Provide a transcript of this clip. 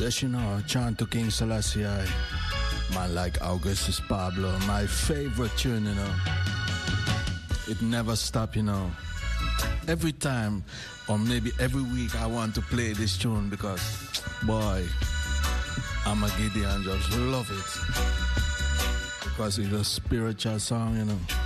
Yes, you know, chant to King Selassie. Man like Augustus Pablo, my favorite tune, you know. It never stop, you know. Every time, or maybe every week, I want to play this tune because, boy, I'm a Gideon, just love it. Because it's a spiritual song, you know.